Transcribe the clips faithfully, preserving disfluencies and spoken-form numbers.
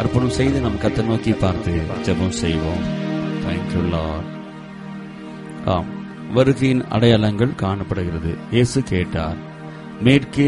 அர்ப்பணம் செய்து நம் கர்த்தரை நோக்கி பார்த்து ஜெபம் செய்வோம். Thank you Lord. ஆம், வருகையின் அடையாளங்கள் காணப்படுகிறது. இயேசு கேட்டார், மேற்கே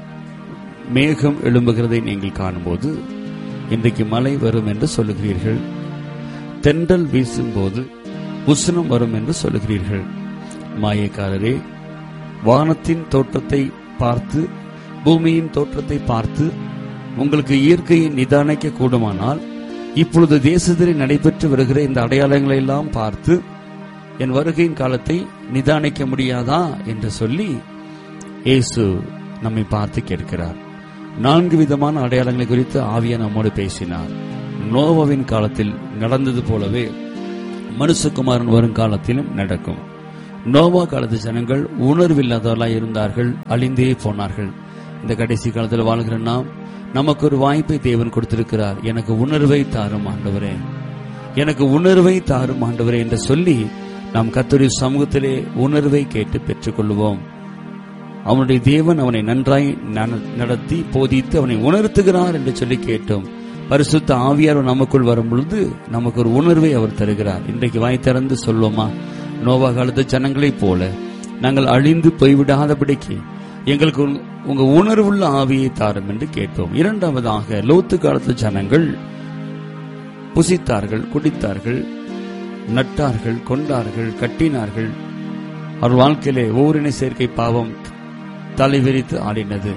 மேகம் எழும்புகிறதை நீங்கள் காணும்போது இன்றைக்கு மழை வரும் என்று சொல்லுகிறீர்கள், தென்றல் வீசும் போது உஷ்ணம் வரும் என்று சொல்லுகிறீர்கள். மாயக்காரரே, வானத்தின் தோற்றத்தை பார்த்து பூமியின் தோற்றத்தை பார்த்து உங்களுக்கு இயற்கையை நிதானிக்க கூடுமானால் இப்பொழுது தேசத்திலே நடைபெற்று வருகிற இந்த அடையாளங்களை எல்லாம் பார்த்து என் வருகையின் காலத்தை நிதானிக்க முடியாதா என்று சொல்லி இயேசு நம்மை பார்த்து கேட்கிறார். நான்கு விதமான அடையாளங்களை குறித்து ஆவியானவர் நம்மோடு பேசினார். நோவாவின் காலத்தில் நடந்தது போலவே மனுஷகுமாரன் வரும் காலத்திலும் நடக்கும். நோவா காலத்து ஜனங்கள் உணர்வில்லாதவர்களாய் இருந்தார்கள், அழிந்தே போனார்கள். இந்த கடைசி காலத்தில் வாழ்கிற நாம், நமக்கு ஒரு வாய்ப்பை தேவன் கொடுத்திருக்கிறார். எனக்கு உணர்வை தாரும் ஆண்டவரே, எனக்கு உணர்வை தாரும் ஆண்டவரே என்று சொல்லி நாம் கர்த்தருடைய சமூகத்திலே உணர்வை கேட்டு பெற்றுக் கொள்வோம். அவனுடைய தேவன் அவனை நன்றாய் நடத்தி போதித்து அவனை உணர்த்துகிறார் என்று சொல்லி கேட்டோம். பரிசுத்த ஆவியார் நமக்குள் வரும் பொழுது நமக்கு ஒரு உணர்வை அவர் தருகிறார். இன்றைக்கு வாய் திறந்து சொல்வோமா, நோவா காலத்து ஜனங்களைப் போல நாங்கள் அழிந்து போய்விடாதபடிக்கு எங்களுக்கு உங்க உணர்வுள்ள ஆவியை தாரும் என்று கேட்டோம். இரண்டாவதாக, லோத்து காலத்து ஜனங்கள் புசித்தார்கள், குடித்தார்கள், நட்டார்கள், கொண்டார்கள், கட்டினார்கள். அவர் வாழ்க்கையிலே ஓரினை சேர்க்கை பாவம் தலைவிரித்து ஆடினது.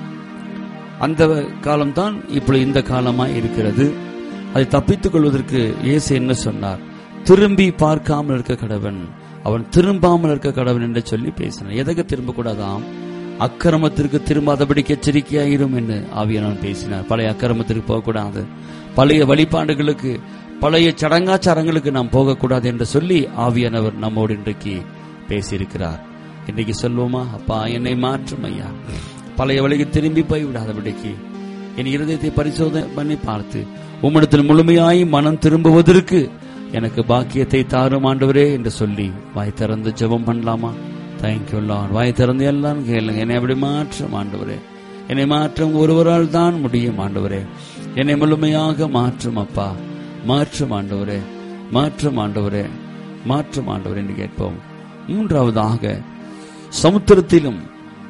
அந்த காலம்தான் இப்பொழுது இந்த காலமாய் இருக்கிறது. அதை தப்பித்துக் கொள்வதற்கு இயேசு என்ன சொன்னார்? திரும்பி பார்க்காமல் இருக்க கடவன், அவன் திரும்பாமல் இருக்க கடவன் என்று சொல்லி பேசினார். எதற்கு திரும்ப கூடாதாம்? அக்கிரமத்திற்கு திரும்பாதபடிக்கு எச்சரிக்கையாயிரும் என்று ஆவியானவர் பேசினார். பழைய அக்கிரமத்திற்கு போகக்கூடாது, பழைய வழிபாடுகளுக்கு, பழைய சடங்காச்சாரங்களுக்கு நாம் போகக்கூடாது என்று சொல்லி ஆவியானவர் நம்மோடு இன்றைக்கு பேசியிருக்கிறார். இன்றைக்கு சொல்வோமா, அப்பா என்னை மாற்றும் ஐயா, பழைய வழிக்கு திரும்பி போய் விடாதபடிக்கு என் இருதயத்தை பரிசோதனை பண்ணி பார்த்து உம்மிடத்தில் முழுமையாய் மனம் திரும்புவதற்கு எனக்கு பாக்கியத்தை தாரும் ஆண்டவரே என்று சொல்லி வாய் திறந்து ஜெபம் பண்ணலாமா? Thank you Lord. வாய் திறந்து எல்லாம் கேளுங்க. என்னை அப்படி மாற்றும் ஆண்டவரே, என்னை மாற்றம் ஒருவரால் தான் முடியும் ஆண்டவரே. என்னை முழுமையாக மாற்றும் அப்பா, மாற்றும் ஆண்டவரே, மாற்றும் ஆண்டவரே, மாற்றும் ஆண்டவரே என்று கேட்போம். மூன்றாவதாக, சமுத்திரத்திலும்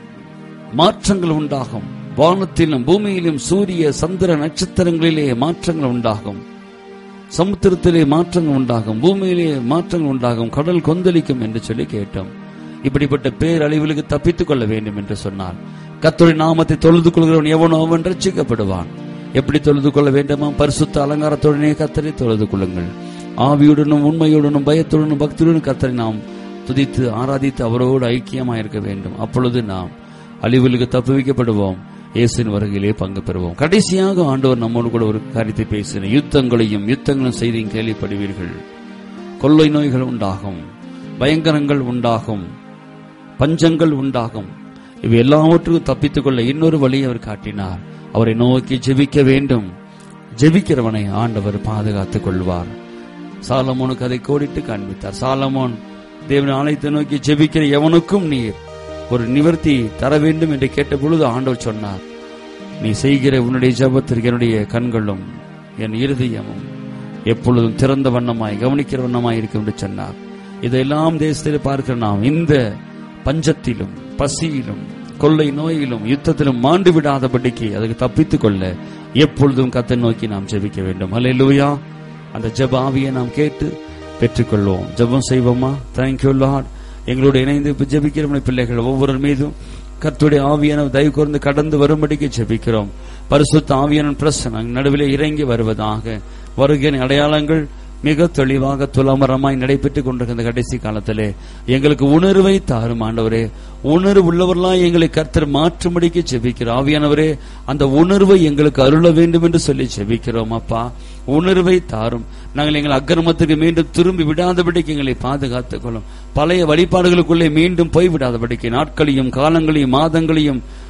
மாற்றங்கள் உண்டாகும், வானத்திலும் பூமியிலும் சூரிய சந்திர நட்சத்திரங்களிலே மாற்றங்கள் உண்டாகும். சமுத்திரத்திலே மாற்றங்கள் உண்டாகும், பூமியிலே மாற்றங்கள் உண்டாகும், கடல் கொந்தளிக்கும் என்று சொல்லி கேட்டோம். இப்படிப்பட்ட பேரழிவுகளுக்கு தப்பித்துக் கொள்ள வேண்டும் என்று சொன்னார். கர்த்தருடைய நாமத்தை தொழுது கொள்கிறவன் எவனோ அவன் ரட்சிக்கப்படுவான். எப்படி தொழுது கொள்ள வேண்டுமா? பரிசுத்த அலங்காரத்துடனே கர்த்தரை தொழுது கொள்ளுங்கள். ஆவியுடனும் உண்மையுடனும் பயத்துடனும் பக்தியுடனும் கர்த்தரை நாம் துதித்து ஆராதித்து அவரோடு ஐக்கியமாயிருக்க வேண்டும். அப்பொழுது நாம் அழிவுகளுக்கு தப்புவிக்கப்படுவோம், இயேசுவின் வருகையிலே பங்கு பெறுவோம். கடைசியாக ஆண்டவர் நம்மோடு கூட ஒரு காரியத்தை பேசினார். யுத்தங்களையும் யுத்தங்களும் செய்தியும் கேள்விப்படுவீர்கள். கொள்ளை நோய்கள் உண்டாகும், பயங்கரங்கள் உண்டாகும், பஞ்சங்கள் உண்டாகும். இவை எல்லாவற்றுக்கும் தப்பித்துக் கொள்ள இன்னொரு வழியை அவர் காட்டினார். அவரை நோக்கி ஜெபிக்க வேண்டும். ஜெபிக்கிறவனை ஆண்டவர் பாதுகாத்துக் கொள்வார். சாலமோனுக்கு அதை கோடிட்டு காண்பித்தார். சாலமோன் தேவன் ஆலயத்தை நோக்கி ஜெபிக்கிற எவனுக்கும் நீர் ஒரு நிவர்த்தி தர வேண்டும் என்று கேட்ட பொழுது ஆண்டவர் சொன்னார், நீ செய்கிற உன்னுடைய ஜெபத்திற்கு என்னுடைய கண்களும் என் இருதயமும் எப்பொழுதும் திறந்த வண்ணமாய் கவனிக்கிற வண்ணமாய் இருக்கும் என்று சொன்னார். இதெல்லாம் தேசத்தில் பார்க்கிற நாம் இந்த பஞ்சத்திலும் பசியிலும் கொள்ளை நோயிலும் யுத்தத்திலும் மாண்டு விடாதபடிக்கு அதுக்கு தப்பித்துக் கொள்ள எப்பொழுதும் கர்த்தரை நோக்கி நாம் ஜெபிக்க வேண்டும். அல்லேலூயா. அந்த ஜெப ஆவியை நாம் கேட்டு பெற்றுக்கொள்வோம். ஜெபம் செய்வோமா? Thank you Lord. எங்களோடு இணைந்து ஜெபிக்கிற பிள்ளைகள் ஒவ்வொரு மீதும் கர்த்தருடைய ஆவியான தயவு கூர்ந்து கடந்து வரும்படிக்கு ஜெபிக்கிறோம். பரிசுத்த ஆவியான பிரசன்னம் நடுவிலே இறங்கி வருவதாக. வருகையின் அடையாளங்கள் மிக தெளிவாக துலமரமாய் நடைபெற்றுக் கொண்டிருக்கிற கடைசி காலத்திலே எங்களுக்கு உணர்வை தாரும் ஆண்டவரே. உணர்வு உள்ளவர்களாய் எங்களை கர்த்தர் மாற்றும்படிக்கு ஜெபிக்கிறோம். ஆவியானவரே, அந்த உணர்வை எங்களுக்கு அருள வேண்டும் என்று சொல்லி ஜெபிக்கிறோம். அப்பா, உணர்வை தாரும். நாங்கள் எங்கள் அக்கிரமத்துக்கு மீண்டும் திரும்பி விடாதபடிக்கு எங்களை பாதுகாத்துக் கொள்ளும். பழைய வழிபாடுகளுக்குள்ளே மீண்டும் போய்விடாதபடிக்கு நாட்களையும் காலங்களையும் மாதங்களையும்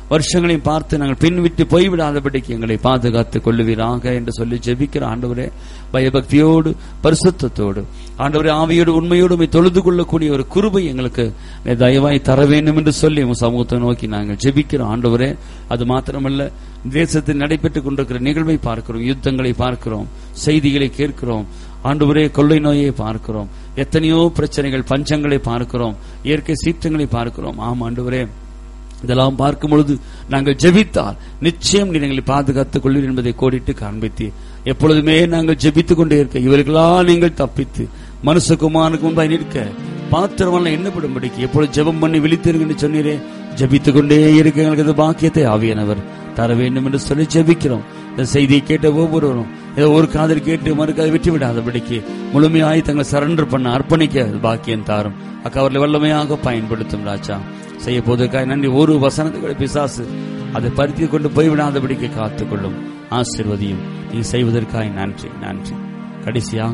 வருஷங்களையும் பார்த்து நாங்கள் பின்விட்டு போய்விடாதபடிக்கு எங்களை பாதுகாத்துக் கொள்ளுவீராக என்று சொல்லி ஜெபிக்கிற ஆண்டவரே, பயபக்தியோடு பரிசுத்தத்தோடு ஆண்டவரே ஆவியோடு உண்மையோடு தொழுது கொள்ளக்கூடிய ஒரு கிருபை எங்களுக்கு தயவாய் தர வேண்டும் என்று சொல்லி உங்க சமூகத்தை நோக்கி நாங்கள் ஜெபிக்கிற ஆண்டவரே. அது மாத்திரமல்ல, தேசத்தில் நடைபெற்றுக் கொண்டிருக்கிற நிகழ்வை பார்க்கிறோம், யுத்தங்களை பார்க்கிறோம், செய்திகளை கேட்கிறோம் ஆண்டவரே, கொள்ளை நோயை பார்க்கிறோம், எத்தனையோ பிரச்சனைகள், பஞ்சங்களை பார்க்கிறோம், இயற்கை சீற்றங்களை பார்க்கிறோம். ஆம் ஆண்டவரே, இதெல்லாம் பார்க்கும் பொழுது நாங்கள் ஜெபித்தால் நிச்சயம் நீங்களை பாதுகாத்துக் கொள்வீர் என்பதை கோடிட்டு காண்பித்து எப்பொழுதுமே நாங்கள் ஜெபித்துக் கொண்டே இருக்க இவர்களால் நீங்கள் தப்பித்து மனுஷகுமாரனுக்கு முன்பாய் நிற்க பாத்திரமான எண்ணப்படும்படிக்கு எப்பொழுது ஜெபம் பண்ணி விழித்திருங்க சொன்னீரே. ஜெபித்துக் கொண்டே இருக்க எங்களுக்கு பாக்கியத்தை ஆவியானவர் தர வேண்டும் என்று சொல்லி ஜெபிக்கிறோம். இந்த செய்தியை கேட்ட ஒவ்வொருவரும் ஏதோ ஒரு காதல் கேட்டு மறுக்காத விட்டு விடாதபடிக்கு முழுமையாய் தங்களை சரண்டர் பண்ண அர்ப்பணிக்க பாக்கியம் தாரும். அக்கா அவர்களை வல்லமையாக பயன்படுத்தும் ராஜா. செய்ய போவதற்காக நன்றி. ஒரு வசனத்துக்கு பிசாசு அதை பருத்தி கொண்டு போய்விடாதபடிக்கு காத்துக்கொள்ளும், ஆசீர்வதியும். நீ செய்வதற்காக நன்றி நன்றி. கடைசியாக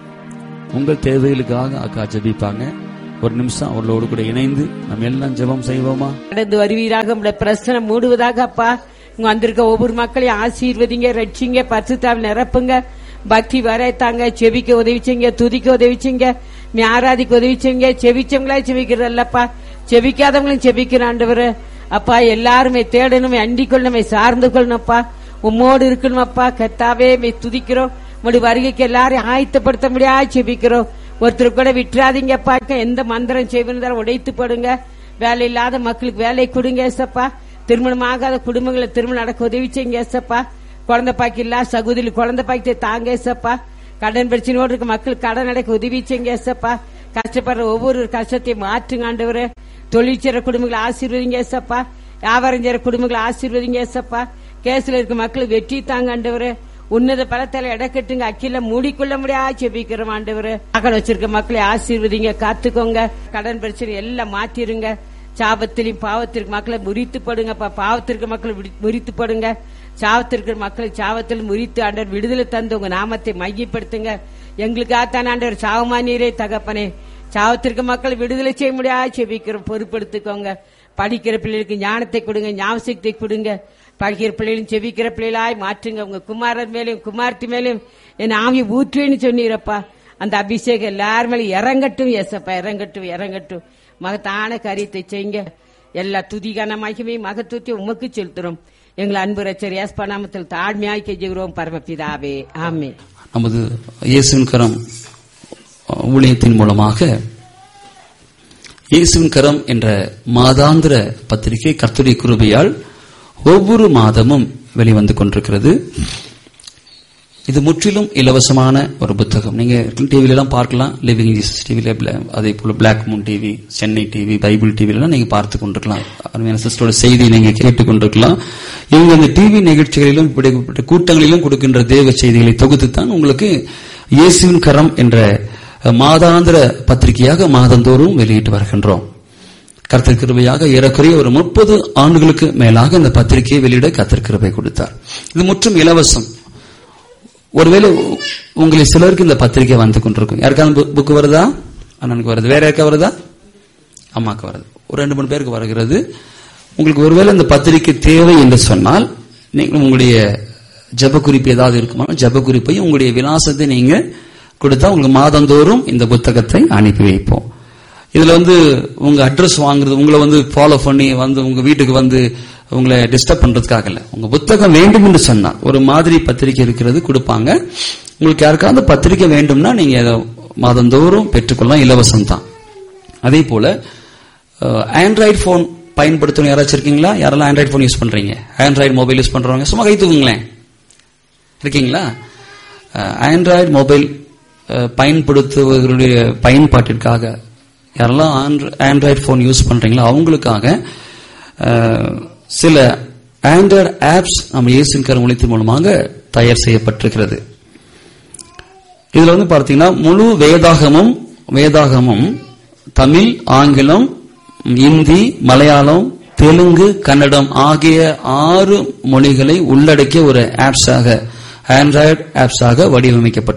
உங்கள் தேவைகளுக்காக அக்கா ஜெபிப்பாங்க. ஒரு நிமிஷம் அவர்களோடு கூட இணைந்து நம்ம எல்லாம் ஜெபம் செய்வோமா? நடந்து வருவீராக, உங்களுடைய பிரச்சனை மூடுவதாக. அப்பா, இங்க வந்திருக்க ஒவ்வொரு மக்களையும் ஆசீர்வதிங்க, ரட்சிங்க, பரிசுத்தால் நிரப்புங்க, பக்தி வரைத்தாங்க, செபிக்க உதவிச்சிங்க, துதிக்க உதவிச்சிங்க, ஆராதிக்க உதவிச்சிங்க. செபிச்சவங்களா செபிக்கிறல்லப்பா, செபிக்காதவங்களும் செபிக்கிற ஆண்டவரு. அப்பா, எல்லாருமே தேடணும், அண்டிக் கொள்ளணுமே, சார்ந்து கொள்ளணும்ப்பா, உம்மோடு இருக்கணும். அப்பா கர்த்தாவே, துதிக்கிறோம். உங்களுடைய வருகைக்கு எல்லாரையும் ஆயத்தப்படுத்த முடியாது செபிக்கிறோம். ஒருத்தர் கூட விட்டுறாதீங்கப்பா. எந்த மந்திரம் செய்வதாலும் உடைத்து போடுங்க. வேலை இல்லாத மக்களுக்கு வேலை கொடுங்க ஏசப்பா. திருமணம் ஆகாத குடும்பங்களை திருமணம் நடக்க உதவி செய்யுங்க ஏசப்பா. குழந்தை பாக்கி இல்ல சகோதரி குழந்தை பாக்கி தாங்க ஏசப்பா. கடன் பிரச்சனையோடு இருக்க மக்களுக்கு கடன் நடக்க உதவி செய்யுங்க ஏசப்பா. கஷ்டப்படுற ஒவ்வொரு கஷ்டத்தையும் மாற்றுங்க ஆண்டவரே. தொழில் செய்ற குடும்பங்களை ஆசீர்வதிங்க ஏசப்பா. வியாபாரம் செய்ற குடும்பங்களை ஆசீர்வதிங்க ஏசப்பா. கேஸ்ல இருக்க மக்களுக்கு வெற்றி தாங்க ஆண்டவரே. உன்னத பலத்தால இடக்கட்டுங்க, அக்கில மூடிக்கொள்ள முடியாது செபிக்கிறோம் ஆண்டவரே. மகன் வச்சிருக்க மக்களை ஆசீர்வதிங்க, காத்துக்கோங்க. கடன் பிரச்சனை எல்லாம் மாத்திருங்க. சாபத்திலையும் பாவத்திற்கு மக்களை முறித்து படுங்கப்பா. பாவத்திற்கு மக்களை முறித்து படுங்க. சாவத்திற்கு மக்களை சாவத்தில் முறித்து ஆண்டவர் விடுதலை தந்து உங்க நாமத்தை மையப்படுத்துங்க. எங்களுக்காகத்தான் ஆண்டவர் சாவமானீரே தகப்பனே. சாவத்திற்கு மக்களை விடுதலை செய்ய முடியாது செபிக்கிறோம், பொறுப்படுத்திக்கோங்க. படிக்கிற பிள்ளைகளுக்கு ஞானத்தை கொடுங்க, ஞாபகத்தை கொடுங்க. படிக்கிற பிள்ளைகளும் செபிக்கிற பிள்ளைகளாய் மாற்றுங்க. உங்க குமாரன் மேலும் குமார்த்தி மேலும் என் ஆவியை ஊற்றுவேன்னு சொன்னீரப்பா. அந்த அபிஷேகம் எல்லாரும் மேலும் இறங்கட்டும் ஏசப்பா, இறங்கட்டும் இறங்கட்டும். மகத்தான காரியத்தை செய்யுங்க. எல்லா துதிகான மகிமை மகத்துவத்தை உமக்கு செலுத்துறோம். எங்களை அன்பு ரட்சகர் இயேசு நாமத்தில் தாழ்மையாய் கெஞ்சுகிறோம் பரமபிதாவே, ஆமென். நமது இயேசுவின் கரம் ஊழியத்தின் மூலமாக இயேசுவின் கரம் என்ற மாதாந்திர பத்திரிகை கர்த்தருடைய கிருபையால் ஒவ்வொரு மாதமும் வெளிவந்து கொண்டிருக்கிறது. இது முற்றிலும் இலவசமான ஒரு புத்தகம். நீங்க டிவில எல்லாம் பார்க்கலாம், லிவிங் ஜீசஸ் டிவில, அதே போல black Moon TV, Chennai TV, Bible டிவிலாம் நீங்க பார்த்து கொண்டிருக்கலாம். அருமையான சிஸ்டரோட செய்தி நீங்க கேட்டுக் கொண்டிருக்கலாம். இவங்க அந்த டிவி நிகழ்ச்சிகளிலும் இப்படிப்பட்ட கூட்டங்களிலும் கொடுக்கின்ற தேவ செய்திகளை தொகுத்துத்தான் உங்களுக்கு இயேசுவின் கரம் என்ற மாதாந்திர பத்திரிகையாக மாதந்தோறும் வெளியிட்டு வருகின்றோம். கர்த்தர் கிருபையாக ஏறக்குறைய ஒரு முப்பது ஆண்டுகளுக்கு மேலாக இந்த பத்திரிகையை வெளியிட கர்த்தர் கிருபை கொடுத்தார். இது முற்றும் இலவசம். ஒருவேளை உங்களை சிலருக்கு இந்த பத்திரிகை வந்து கொண்டிருக்கும். யாருக்காவது புக்கு வருதா? அண்ணனுக்கு வருது. வேற யாருக்கா வருதா? அம்மாக்கு வருது. ஒரு ரெண்டு மூணு பேருக்கு வருகிறது. உங்களுக்கு ஒருவேளை இந்த பத்திரிகை தேவை என்று சொன்னால் நீங்கள் உங்களுடைய ஜப குறிப்பு ஏதாவது இருக்குமா, ஜப குறிப்பையும் உங்களுடைய விலாசத்தை நீங்க கொடுத்தா உங்களுக்கு மாதந்தோறும் இந்த புத்தகத்தை அனுப்பி வைப்போம். இதுல வந்து உங்க அட்ரஸ் வாங்குறது, உங்களை வந்து ஃபாலோ பண்ணி வந்து உங்க வீட்டுக்கு வந்து உங்களை டிஸ்டர்ப் பண்றதுக்காக இல்ல. உங்க புத்தகம் வேண்டும் என்று சொன்னா ஒரு மாதிரி பத்திரிகை இருக்கிறது கொடுப்பாங்க. உங்களுக்கு யாருக்காவது பத்திரிகை வேண்டும்னா நீங்க மாதந்தோறும் பெற்றுக்கொள்ளலாம், இலவசம் தான். அதே போல ஆண்ட்ராய்டு போன் பயன்படுத்தணும் யாராச்சும் இருக்கீங்களா? யாரெல்லாம் ஆண்ட்ராய்டு போன் யூஸ் பண்றீங்க? ஆண்ட்ராய்டு மொபைல் யூஸ் பண்றவங்க சும்மா கை தூக்குங்களேன். இருக்கீங்களா? ஆண்ட்ராய்டு மொபைல் பயன்படுத்துவர்களுடைய பயன்பாட்டிற்காக யாரெல்லாம் ஆண்ட்ராய்டு போன் யூஸ் பண்றீங்களோ அவங்களுக்காக சில ஆண்ட்ராய்டு ஆப்ஸ் நம்ம இயேசுவின் கரம் ஊழியத்தின் மூலமாக தயார் செய்யப்பட்டிருக்கிறது. இதுல வந்து பார்த்தீங்கன்னா முழு வேதாகமும் வேதாகமும் தமிழ், ஆங்கிலம், இந்தி, மலையாளம், தெலுங்கு, கன்னடம் ஆகிய ஆறு மொழிகளை உள்ளடக்கிய ஒரு ஆப்ஸாக, ஆண்ட்ராய்டு ஆப்ஸாக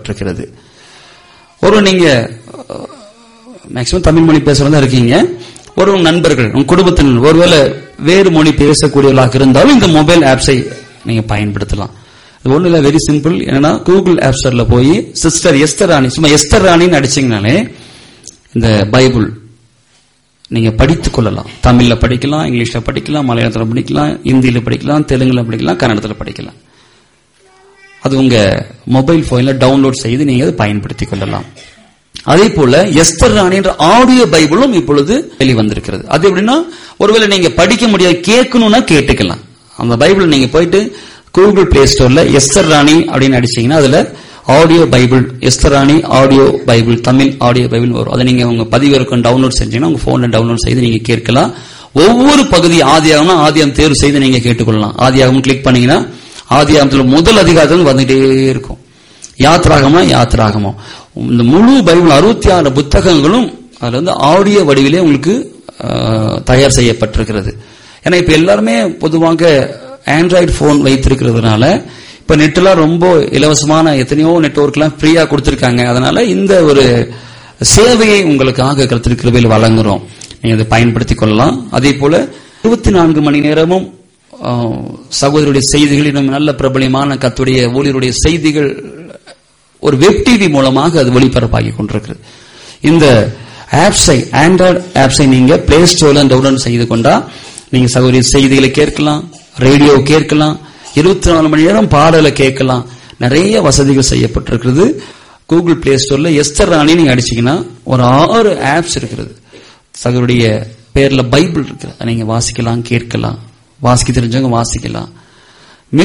வடிவமைக்கப்பட்டிருக்கிறது. ஒரு நீங்க மேக்சிமம் தமிழ் மொழி பேசுறதா இருக்கீங்க, ஒரு நண்பர்கள் உங்க குடும்பத்தினர் ஒருவேளை வேறு மொழி பேசக்கூடியவர்களாக இருந்தாலும் இந்த மொபைல் ஆப்ஸை நீங்க பயன்படுத்தலாம். இது ஒண்ணு இல்ல, வெரி சிம்பிள். என்னன்னா கூகுள் ஆப் ஸ்டோர்ல போய் சிஸ்டர் எஸ்தர் ராணி, சும்மா எஸ்தர் ராணின்னு அடிச்சீங்கனாலே இந்த பைபிள் நீங்க படித்துக் கொள்ளலாம். தமிழ்ல படிக்கலாம், இங்கிலீஷ்ல படிக்கலாம், மலையாளத்துல படிக்கலாம், இந்தியில படிக்கலாம், தெலுங்குல படிக்கலாம், கன்னடத்துல படிக்கலாம். அது உங்க மொபைல் போன்ல டவுன்லோட் செய்து நீங்க அதை பயன்படுத்திக் கொள்ளலாம். அதே போல எஸ்தர் ராணி என்ற ஆடியோ பைபிளும் இப்பொழுது வெளிவந்திருக்கிறது. அது எப்படின்னா, ஒருவேளை நீங்க படிக்க முடியாது, கேட்கணும்னா கேட்டுக்கலாம். அந்த பைபிள் நீங்க போயிட்டு கூகுள் பிளே ஸ்டோர்ல எஸ்தர் ராணி அப்படின்னு அடிச்சீங்கன்னா அதுல ஆடியோ பைபிள், எஸ்தர் ராணி audio Bible, Tamil audio Bible வரும். அதை நீங்க உங்க பதிவிறக்கம் டவுன்லோட் செஞ்சீங்கன்னா உங்க போன்ல டவுன்லோட் செய்து நீங்க கேட்கலாம். ஒவ்வொரு பகுதி ஆதியாகம்னா ஆதியாகம் தேர்வு செய்து நீங்க கேட்டுக்கொள்ளலாம். ஆதியாகம் கிளிக் பண்ணீங்கன்னா ஆதியாகத்துல முதல் அதிகாரத்தில் வந்துட்டே இருக்கும். யாத்ராகமா யாத்ராகமோ இந்த முழு பைபிள் அறுபத்தி ஆறு புத்தகங்களும் அதுல வந்து ஆடியோ வடிவிலே உங்களுக்கு தயார் செய்யப்பட்டிருக்கிறது. ஏன்னா இப்ப எல்லாருமே பொதுவாக ஆண்ட்ராய்டு போன் வைத்திருக்கிறதுனால இப்ப நெட்லாம் ரொம்ப இலவசமான எத்தனையோ நெட்வொர்க் எல்லாம் ஃப்ரீயா கொடுத்திருக்காங்க. அதனால இந்த ஒரு சேவையை உங்களுக்காக கர்த்தர் கிருபையில் வழங்குறோம். நீங்க அதை பயன்படுத்திக் கொள்ளலாம். அதே போல இருபத்தி நான்கு மணி நேரமும் சகோதரருடைய செய்திகள், இன்னும் நல்ல பிரபலியமான கர்த்தருடைய ஊழியருடைய செய்திகள் ஒரு வெப் டிவி மூலமாக அது ஒளிபரப்பாகி கொண்டிருக்கிறது. இந்த ஆப்ஸை, ஆண்ட்ராய்டு ஆப்ஸை நீங்க பிளே ஸ்டோர்ல டவுன்லோட் செய்து கொண்டா நீங்க சகோதரி செய்திகளை கேட்கலாம், ரேடியோ கேட்கலாம், இருபத்தி நாலு மணி நேரம் பாடலை கேட்கலாம். நிறைய வசதிகள் செய்யப்பட்டிருக்கிறது. கூகுள் பிளே ஸ்டோர்ல எஸ்தர் ராணி நீங்க அடிச்சீங்கன்னா ஒரு ஆறு ஆப்ஸ் இருக்கிறது. சகோதரிய பேர்ல பைபிள் இருக்கு, நீங்க வாசிக்கலாம், கேட்கலாம், வாசிக்க தெரிஞ்சவங்க வாசிக்கலாம்.